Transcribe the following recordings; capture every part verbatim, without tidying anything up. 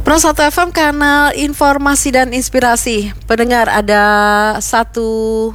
Pro satu F M, kanal informasi dan inspirasi. Pendengar, ada satu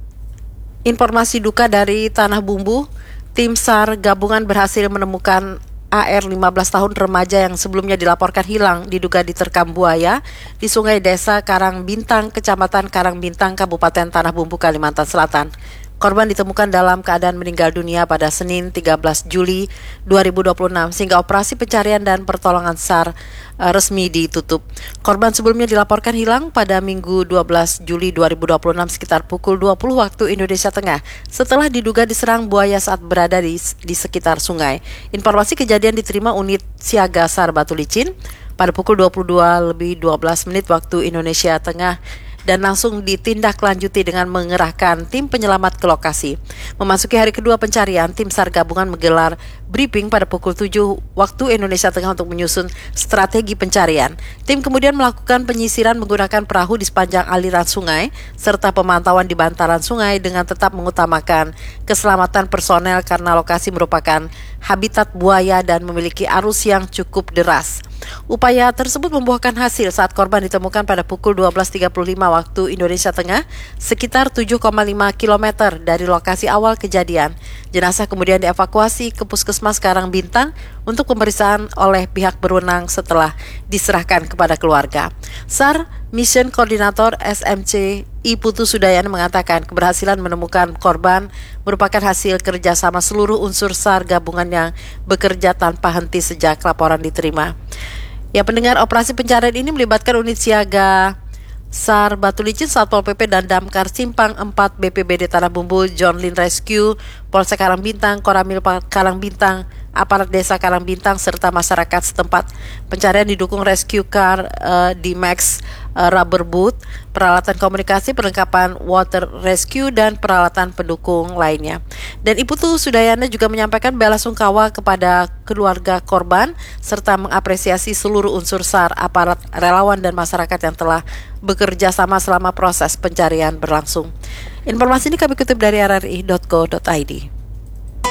informasi duka dari Tanah Bumbu. Tim SAR gabungan berhasil menemukan A R lima belas tahun, remaja yang sebelumnya dilaporkan hilang diduga diterkam buaya di Sungai Desa Karangbintang, Kecamatan Karangbintang, Kabupaten Tanah Bumbu, Kalimantan Selatan. Korban ditemukan dalam keadaan meninggal dunia pada Senin tiga belas Juli dua ribu dua puluh enam, sehingga operasi pencarian dan pertolongan SAR uh, resmi ditutup. Korban sebelumnya dilaporkan hilang pada Minggu dua belas Juli dua ribu dua puluh enam sekitar pukul dua puluh waktu Indonesia Tengah setelah diduga diserang buaya saat berada di, di sekitar sungai. Informasi kejadian diterima unit siaga SAR Batu Licin pada pukul dua puluh dua lebih dua belas menit waktu Indonesia Tengah, dan langsung ditindaklanjuti dengan mengerahkan tim penyelamat ke lokasi. Memasuki hari kedua pencarian, tim SAR gabungan menggelar briefing pada pukul tujuh waktu Indonesia Tengah untuk menyusun strategi pencarian. Tim kemudian melakukan penyisiran menggunakan perahu di sepanjang aliran sungai serta pemantauan di bantaran sungai dengan tetap mengutamakan keselamatan personel karena lokasi merupakan habitat buaya dan memiliki arus yang cukup deras. Upaya tersebut membuahkan hasil saat korban ditemukan pada pukul dua belas tiga puluh lima waktu Indonesia Tengah, sekitar tujuh koma lima kilometer dari lokasi awal kejadian. Jenazah kemudian dievakuasi ke Puskesmas Karangbintang untuk pemeriksaan oleh pihak berwenang setelah diserahkan kepada keluarga. SAR Mission Coordinator S M C I Putu Sudayana mengatakan keberhasilan menemukan korban merupakan hasil kerjasama seluruh unsur SAR gabungan yang bekerja tanpa henti sejak laporan diterima. Ya, pendengar, operasi pencarian ini melibatkan unit siaga SAR Batu Licin, Satpol P P dan Damkar Simpang empat B P B D Tanah Bumbu, John Lin Rescue, Polsek Karangbintang, Koramil Karangbintang, aparat desa Karangbintang serta masyarakat setempat. Pencarian didukung rescue car uh, di Max uh, rubber boot, peralatan komunikasi, perlengkapan water rescue dan peralatan pendukung lainnya. Dan Ibu Putu Sudayana juga menyampaikan bela sungkawa kepada keluarga korban serta mengapresiasi seluruh unsur SAR, aparat, relawan dan masyarakat yang telah bekerja sama selama proses pencarian berlangsung. Informasi ini kami kutip dari r r i dot co dot i d.